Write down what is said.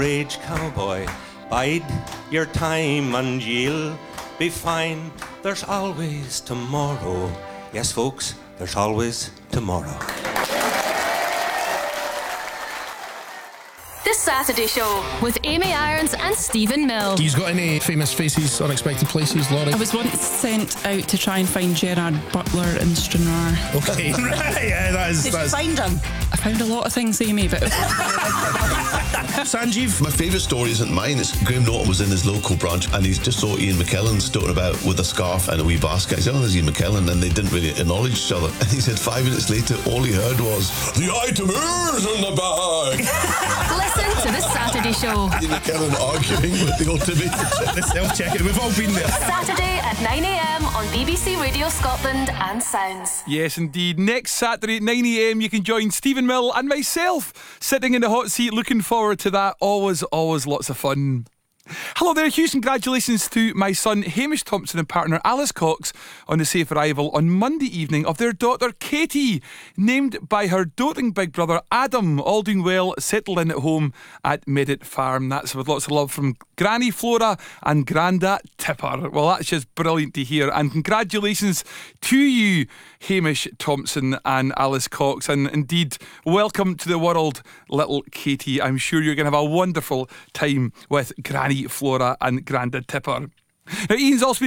Rage cowboy, bide your time and you'll be fine. There's always tomorrow. Yes, folks, there's always tomorrow. This Saturday Show with Amy Irons and Stephen Mill. He's got any famous faces, unexpected places, Laurie? I was once sent out to try and find Gerard Butler in Stranraer. Okay, right, yeah, that's... Did you find him? I found a lot of things, Amy, but... Sanjeev? My favourite story isn't mine. It's Graham Norton was in his local branch and he just saw Ian McKellen stoating about with a scarf and a wee basket. He said, oh, there's Ian McKellen, and they didn't really acknowledge each other. And he said 5 minutes later, all he heard was, the item is in the bag. Listen to The Saturday Show. Ian McKellen arguing with the automated The self-checking, we've all been there. Saturday at 9am on BBC Radio Scotland and Sounds. Yes, indeed. Next Saturday at 9am, you can join Stephen Mill and myself sitting in the hot seat. Looking forward to that. Always lots of fun. Hello there, huge congratulations to my son Hamish Thompson and partner Alice Cox on the safe arrival on Monday evening of their daughter Katie, named by her doting big brother Adam, all doing well, settled in at home at Medit Farm. That's with lots of love from Granny Flora and Granda Tipper. Well, that's just brilliant to hear, and congratulations to you, Hamish Thompson and Alice Cox, and indeed welcome to the world, little Katie. I'm sure you're going to have a wonderful time with Granny Flora and Granda Tipper. Now, Ian's also been